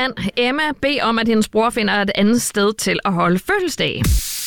mand, Emma, bede om, at hendes bror finder et andet sted til at holde fødselsdag.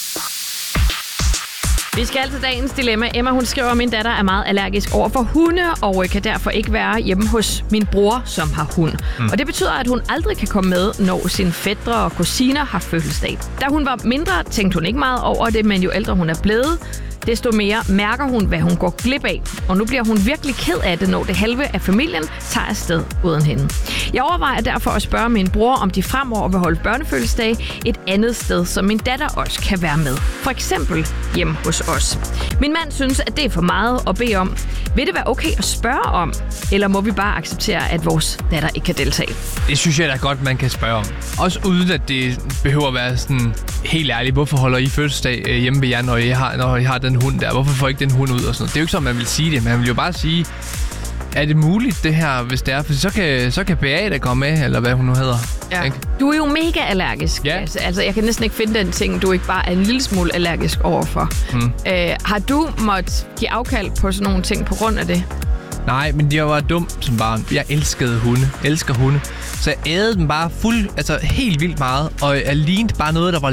Vi skal til dagens dilemma. Emma, hun skriver, at min datter er meget allergisk over for hunde, og kan derfor ikke være hjemme hos min bror, som har hund. Og det betyder, at hun aldrig kan komme med, når sine fætre og kusiner har fødselsdag. Da hun var mindre, tænkte hun ikke meget over det, men jo ældre hun er blevet, desto mere mærker hun, hvad hun går glip af. Og nu bliver hun virkelig ked af det, når det halve af familien tager afsted uden hende. Jeg overvejer derfor at spørge min bror, om de fremover vil holde børnefødselsdag et andet sted, så min datter også kan være med. For eksempel hjemme hos os. Min mand synes, at det er for meget at bede om. Vil det være okay at spørge om? Eller må vi bare acceptere, at vores datter ikke kan deltage? Det synes jeg da godt, man kan spørge om. Også uden at det behøver at være sådan helt ærligt. Hvorfor holder I fødselsdag hjemme ved jer, når I har den hund der? Hvorfor får I ikke den hund ud og sådan noget? Det er jo ikke sådan, man vil sige det. Man vil jo bare sige, er det muligt det her, hvis det er? For så kan Beate komme med, eller hvad hun nu hedder. Ja. Ikke? Du er jo mega allergisk. Ja. Altså, jeg kan næsten ikke finde den ting, du ikke bare er en lille smule allergisk overfor. Har du måttet give afkald på sådan nogle ting på grund af det? Nej, men jeg var dum som barn. Jeg elskede hunde. Elsker hunde. Så jeg ædede dem bare helt vildt meget. Og jeg lignede bare noget, der var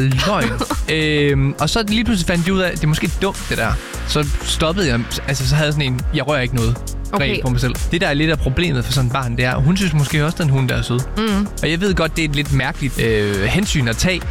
løgn. Og så lige pludselig fandt jeg ud af, at det er måske dumt, det der. Så stoppede jeg. Altså, så havde jeg sådan en, jeg rører ikke noget. Okay. På mig selv. Det, der er lidt af problemet for sådan et barn, det er, hun synes måske også, den hund der er sød. Og jeg ved godt, det er et lidt mærkeligt hensyn at tage,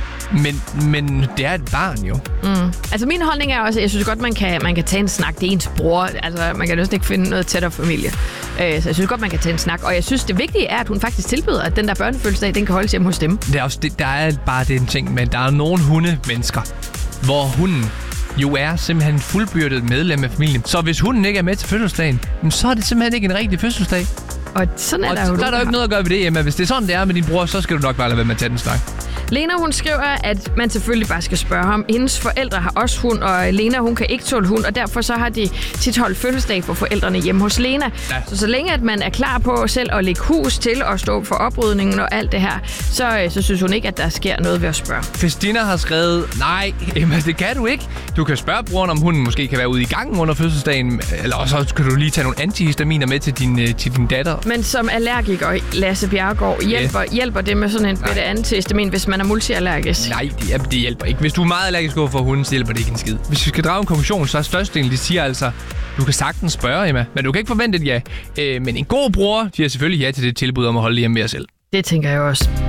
men det er et barn jo. Altså min holdning er også, at jeg synes godt, man kan tage en snak. Det er ens bror. Altså man kan næsten ikke finde noget tættere familie. Så jeg synes godt, man kan tage en snak. Og jeg synes, det vigtige er, at hun faktisk tilbyder, at den der børnefødselsdag, den kan holdes hjemme hos dem. Det er også der er bare den ting, men der er nogle hundemennesker, hvor hunden jo er simpelthen fuldbyrdet medlem af familien. Så hvis hunden ikke er med til fødselsdagen, så er det simpelthen ikke en rigtig fødselsdag. Og sådan er der jo. Så er der jo ikke noget at gøre ved det, Emma. Hvis det er sådan, det er med din bror, så skal du nok bare lade være med at tage den snak. Lena, hun skriver, at man selvfølgelig bare skal spørge ham. Hendes forældre har også hund, og Lena, hun kan ikke tåle hund, og derfor så har de tit holdt fødselsdag for forældrene hjemme hos Lena. Ja. Så længe at man er klar på selv at lægge hus til og stå for oprydningen og alt det her, så synes hun ikke, at der sker noget ved at spørge. Christina har skrevet, nej, Emma, det kan du ikke. Du kan spørge broren, om hunden måske kan være ude i gangen under fødselsdagen, eller så kan du lige tage nogle antihistaminer med til din datter. Men som allergiker, Lasse Bjerregaard, hjælper det med sådan en bitte antihistamin, hvis man er multiallergisk? Nej, det hjælper ikke. Hvis du er meget allergisk over for hunden, så hjælper det ikke en skid. Hvis vi skal drage en konklusion, så er størstedelen, de siger altså, du kan sagtens spørge, Emma, men du kan ikke forvente et ja. Men en god bror siger selvfølgelig ja til det tilbud om at holde hjemme med jer selv. Det tænker jeg også.